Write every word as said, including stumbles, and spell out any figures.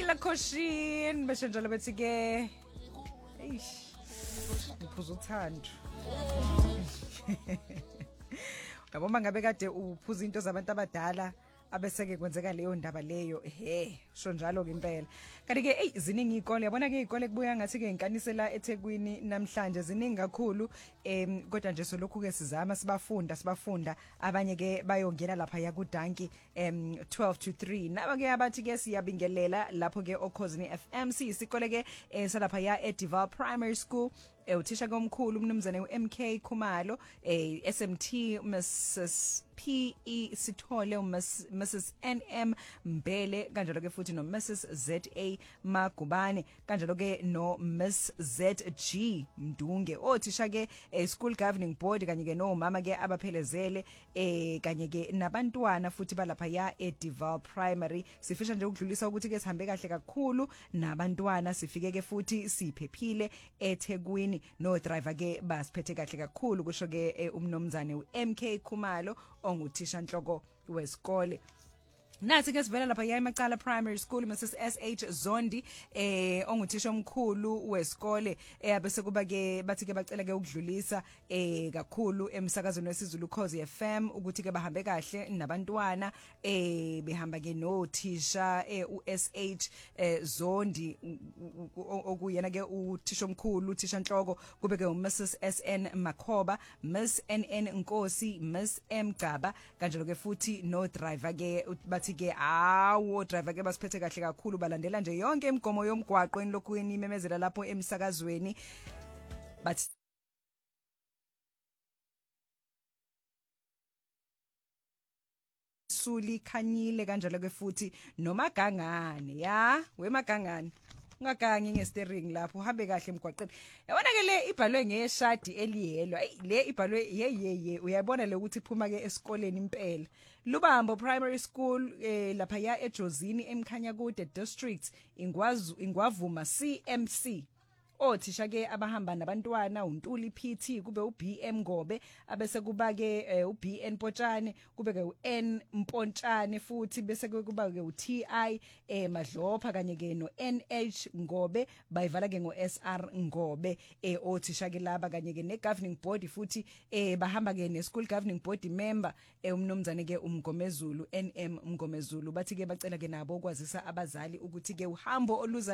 Sibonela Khoshin besho njalo bethi ke eish uphuza uthando. Yabona ngabe kade uphuza into zabantu abadala abeseke kwenzeka leyo ndaba leyo he sho njalo ke impela kanti ke hey ziningi izikole yabona ke izikole kubuya ngathi ke inkanisela eThekwini namhlanje ziningi kakhulu em kodwa nje solokhu ke sizama sibafunda sibafunda abanye ke bayongena lapha ya kuDanki em twelve to three naba ke abathi ke siyabingelela lapho ke okhosini F M C isikole ke salapha ya eDival Primary School eh uthisha komkhulu umnumzane uM K Khumalo eh S M T Missus P E Sithole Missus N M Mbele kanjalo ke futhi no Missus Z A Magubane kanjalo ke no Miss Z G Mdunge othisha ke eh, school governing board kanye ke no mama ke abaphelezele eh kanye ke nabantwana futhi balapha ya eDival Primary sifisha nje ukudlulisa ukuthi ke sihambe kahle kakhulu nabantwana sifike ke futhi siphephile eThekwini no driver ke basiphethe kahle kakhulu kusho ke eh, umnomzane uM K Khumalo onguthisha nhloko wesikole. Nathi ke sivela lapha ya eMacala Primary School Missus S H Zondi eh onguthisha omkhulu wesikole eh bese kuba ke bathi ke bacela ke ukudlulisa eh kakhulu emsakazweni wesiZulu Khosi F M ukuthi ke bahambe kahle nabantwana eh behamba ke nothisha eh u S H eh Zondi okuyena ke uthisha omkhulu uthisha nhloko kube ke uMissus S N Makhoba Miss N N Nkosi Miss M Gcaba kanjalo ke futhi no driver ke bathi ke awo driver ke basiphethe kahle kakhulu balandela nje yonke imigomo yomgwaqo enilokhu inimemezela lapho emsakazweni but suli khanyile kanjalo ke futhi nomagangane ya wemagangane ungagangi ngesteering lapho uhambe kahle emgwaqeni yabona ke le ibhalwe ngeshadi eliyelo le ibhalwe yeyeye uyabona le ukuthi iphuma ke esikoleni impela Lubambo Primary School eh lapha ya eJozini emkhanya kude district ingwazu ingwavuma C M C othisha ke abahamba nabantwana uNtuli P T kube u B M Ngobe abese kuba ke u B N Potshane kube ke u N Mpontshane futhi bese kuba ke u T I eh Madlopha kanye ke no N H Ngobe bayivala ke ngo S R Ngobe eh othisha ke laba kanye ke ne governing board futhi eh bahamba ke ne school governing board member eh umnomzane ke uMgomezulu N M Mgomezulu bathi ke bacela ke nabo ukwazisa abazali ukuthi ke uhambo oluza